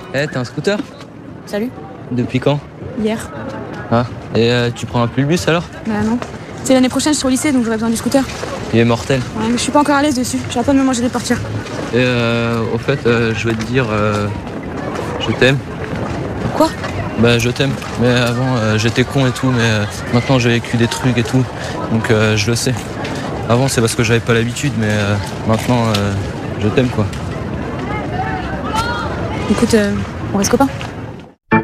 Eh, t'as un scooter? Salut. Depuis quand? Hier. Ah, et tu prends plus le bus alors? Bah non. C'est l'année prochaine, je suis au lycée, donc j'aurais besoin du scooter. Il est mortel. Ouais, mais je suis pas encore à l'aise dessus. J'ai pas de me manger des portières. Et au fait, je vais te dire, je t'aime. Quoi? Bah je t'aime. Mais avant, j'étais con et tout, mais maintenant j'ai vécu des trucs et tout, donc je le sais. Avant c'est parce que j'avais pas l'habitude, mais maintenant je t'aime quoi. Écoute, on reste copains.